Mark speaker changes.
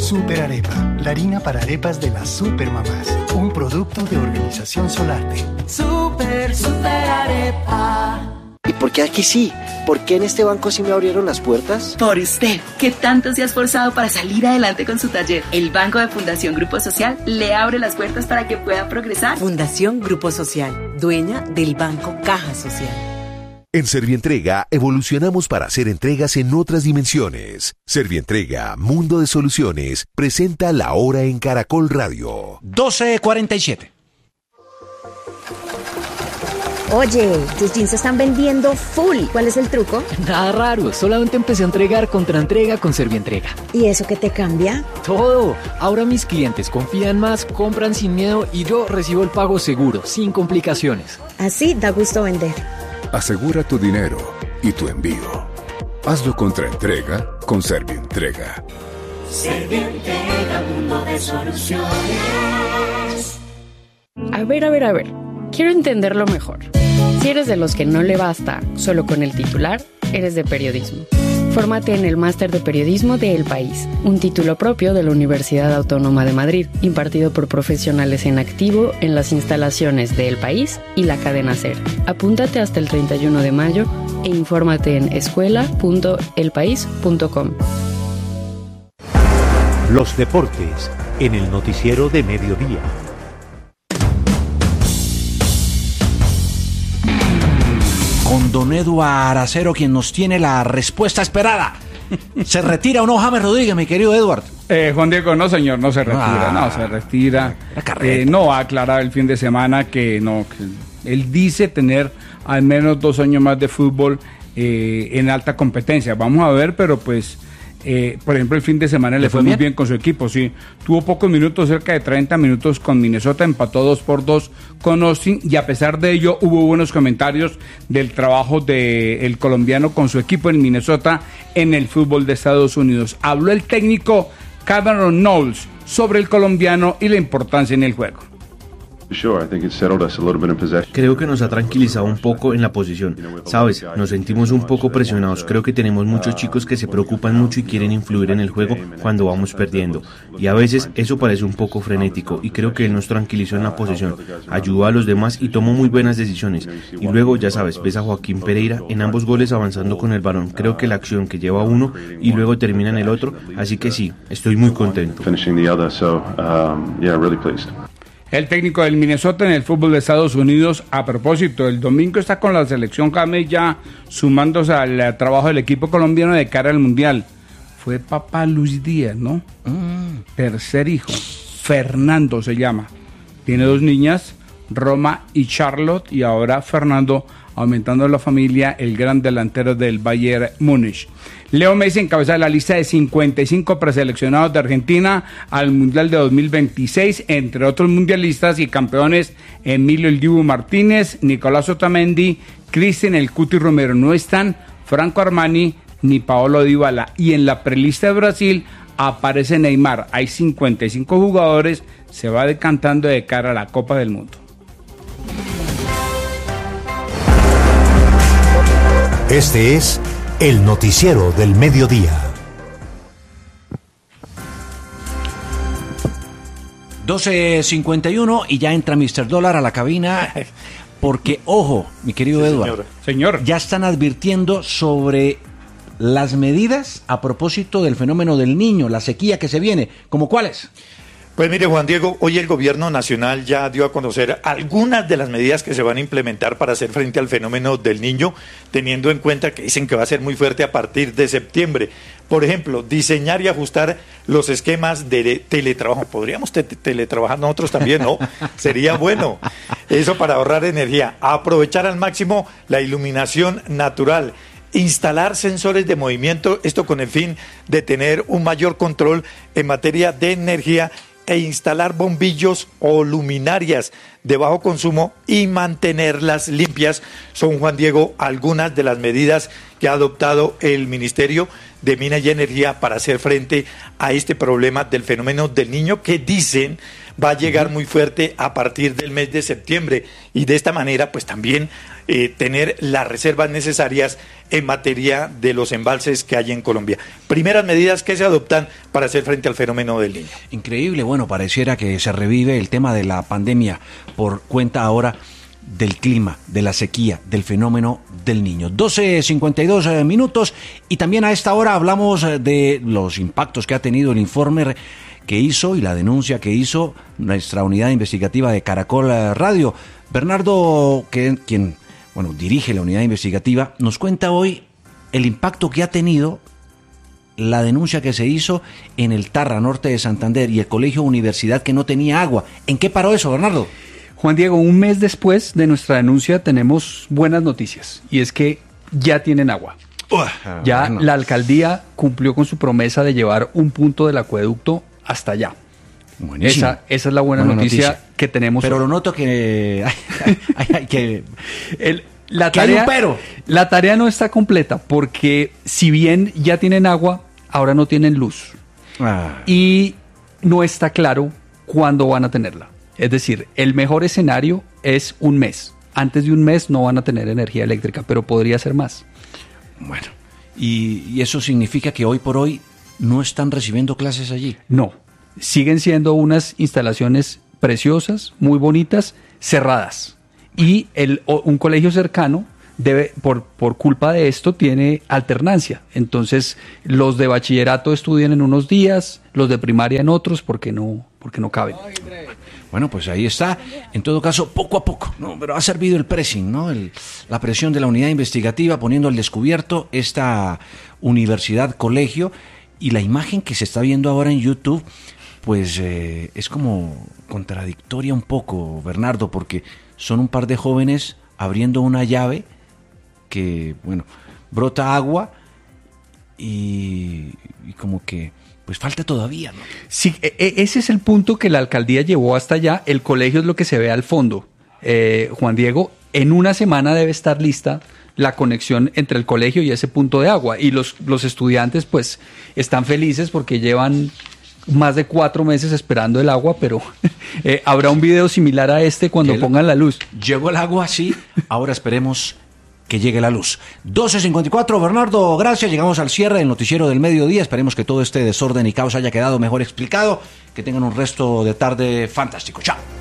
Speaker 1: Super Arepa, la harina para arepas de las supermamás. Un producto de Organización Solarte.
Speaker 2: Super Arepa.
Speaker 3: ¿Y por qué aquí sí? ¿Por qué en este banco sí me abrieron las puertas?
Speaker 4: Por usted, que tanto se ha esforzado para salir adelante con su taller. El Banco de Fundación Grupo Social le abre las puertas para que pueda progresar.
Speaker 5: Fundación Grupo Social, dueña del Banco Caja Social.
Speaker 6: En Servientrega evolucionamos para hacer entregas en otras dimensiones. Servientrega, Mundo de Soluciones, presenta La Hora en Caracol Radio.
Speaker 7: 12:47.
Speaker 8: Oye, tus jeans se están vendiendo full. ¿Cuál es el truco?
Speaker 9: Nada raro, solamente empecé a entregar contraentrega con Servientrega.
Speaker 8: ¿Y eso qué te cambia?
Speaker 9: Todo. Ahora mis clientes confían más, compran sin miedo y yo recibo el pago seguro, sin complicaciones.
Speaker 8: Así da gusto vender.
Speaker 10: Asegura tu dinero y tu envío. Hazlo contraentrega con Servientrega.
Speaker 2: Servientrega, mundo de soluciones.
Speaker 11: A ver. Quiero entenderlo mejor. Si eres de los que no le basta solo con el titular, eres de periodismo. Fórmate en el Máster de Periodismo de El País, un título propio de la Universidad Autónoma de Madrid, impartido por profesionales en activo en las instalaciones de El País y la cadena SER. Apúntate hasta el 31 de mayo e infórmate en escuela.elpaís.com.
Speaker 12: Los deportes en el noticiero de mediodía.
Speaker 7: Con don Eduard Aracero, quien nos tiene la respuesta esperada. ¿Se retira o no James Rodríguez, mi querido Eduard?
Speaker 13: Juan Diego, no señor, no se retira, no se retira. No ha aclarado el fin de semana que no, que él dice tener al menos 2 años más de fútbol en alta competencia. Vamos a ver, pero pues... por ejemplo, el fin de semana le fue muy bien con su equipo, sí. Tuvo pocos minutos, cerca de 30 minutos con Minnesota, empató 2-2 con Austin y a pesar de ello hubo buenos comentarios del trabajo del colombiano con su equipo en Minnesota en el fútbol de Estados Unidos. Habló el técnico Cameron Knowles sobre el colombiano y la importancia en el juego.
Speaker 14: Creo que nos ha tranquilizado un poco en la posición. Sabes, nos sentimos un poco presionados. Creo que tenemos muchos chicos que se preocupan mucho y quieren influir en el juego cuando vamos perdiendo. Y a veces eso parece un poco frenético y creo que él nos tranquilizó en la posición. Ayudó a los demás y tomó muy buenas decisiones. Y luego, ya sabes, ves a Joaquín Pereira en ambos goles avanzando con el balón. Creo que la acción que lleva uno y luego termina en el otro. Así que sí, estoy muy contento.
Speaker 13: El técnico del Minnesota en el fútbol de Estados Unidos, a propósito, el domingo está con la selección James ya sumándose al trabajo del equipo colombiano de cara al Mundial. Fue papá Luis Díaz, ¿no? Tercer hijo, Fernando se llama. Tiene 2 niñas, Roma y Charlotte, y ahora Fernando, aumentando la familia, el gran delantero del Bayern Múnich. Leo Messi encabeza la lista de 55 preseleccionados de Argentina al Mundial de 2026, entre otros mundialistas y campeones Emilio El Dibu Martínez, Nicolás Otamendi, Cristian El Cuti Romero. No están Franco Armani ni Paolo Dybala. Y en la prelista de Brasil aparece Neymar. Hay 55 jugadores, se va decantando de cara a la Copa del Mundo.
Speaker 12: Este es el noticiero del mediodía.
Speaker 7: 12:51 y ya entra Mr. Dólar a la cabina porque, ojo, mi querido Eduardo,
Speaker 13: señor,
Speaker 7: ya están advirtiendo sobre las medidas a propósito del fenómeno del Niño, la sequía que se viene. ¿Cómo cuáles?
Speaker 15: Pues mire, Juan Diego, hoy el gobierno nacional ya dio a conocer algunas de las medidas que se van a implementar para hacer frente al fenómeno del Niño, teniendo en cuenta que dicen que va a ser muy fuerte a partir de septiembre. Por ejemplo, diseñar y ajustar los esquemas de teletrabajo. ¿Podríamos teletrabajar nosotros también? No, sería bueno. Eso para ahorrar energía. Aprovechar al máximo la iluminación natural. Instalar sensores de movimiento, esto con el fin de tener un mayor control en materia de energía e instalar bombillos o luminarias de bajo consumo y mantenerlas limpias. Son, Juan Diego, algunas de las medidas que ha adoptado el Ministerio de Minas y Energía para hacer frente a este problema del fenómeno del Niño, que dicen va a llegar muy fuerte a partir del mes de septiembre, y de esta manera pues también tener las reservas necesarias en materia de los embalses que hay en Colombia. Primeras medidas que se adoptan para hacer frente al fenómeno del Niño.
Speaker 7: Increíble, bueno, pareciera que se revive el tema de la pandemia por cuenta ahora del clima, de la sequía, del fenómeno del Niño. 12:52 minutos, y también a esta hora hablamos de los impactos que ha tenido el informe que hizo y la denuncia que hizo nuestra unidad investigativa de Caracol Radio. Bernardo, quien dirige la unidad investigativa, nos cuenta hoy el impacto que ha tenido la denuncia que se hizo en el Tarra, norte de Santander, y el colegio Universidad que no tenía agua. ¿En qué paró eso, Bernardo?
Speaker 16: Juan Diego, un mes después de nuestra denuncia tenemos buenas noticias, y es que ya tienen agua. La alcaldía cumplió con su promesa de llevar un punto del acueducto hasta allá.
Speaker 7: Buenísimo.
Speaker 16: Esa es la buena noticia que tenemos.
Speaker 7: Pero
Speaker 16: hoy.
Speaker 7: Lo noto que hay que...
Speaker 16: La
Speaker 7: hay un pero.
Speaker 16: La tarea no está completa, porque si bien ya tienen agua, ahora no tienen luz. Y no está claro cuándo van a tenerla. Es decir, el mejor escenario es un mes. Antes de un mes no van a tener energía eléctrica, pero podría ser más.
Speaker 7: Bueno, y eso significa que hoy por hoy no están recibiendo clases allí.
Speaker 16: No, siguen siendo unas instalaciones preciosas, muy bonitas, cerradas. Y un colegio cercano debe, por culpa de esto, tiene alternancia. Entonces, los de bachillerato estudian en unos días, los de primaria en otros, porque no caben.
Speaker 7: Bueno, pues ahí está. En todo caso, poco a poco, ¿no? Pero ha servido el pressing, ¿no? La presión de la unidad investigativa poniendo al descubierto esta universidad, colegio, y la imagen que se está viendo ahora en YouTube, pues es como contradictoria un poco, Bernardo, porque son un par de jóvenes abriendo una llave que, brota agua y como que pues falta todavía, ¿no?
Speaker 16: Sí, ese es el punto que la alcaldía llevó hasta allá. El colegio es lo que se ve al fondo. Juan Diego, en una semana debe estar lista la conexión entre el colegio y ese punto de agua. Y los estudiantes pues están felices porque llevan más de 4 meses esperando el agua, pero habrá un video similar a este cuando pongan la luz.
Speaker 7: Llegó el agua, sí, ahora esperemos que llegue la luz. 12:54, Bernardo, gracias. Llegamos al cierre del noticiero del mediodía. Esperemos que todo este desorden y caos haya quedado mejor explicado. Que tengan un resto de tarde fantástico. Chao.